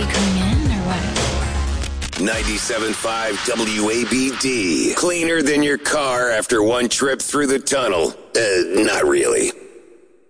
you coming in or what? 97.5 WABD. Cleaner than your car after one trip through the tunnel. Not really.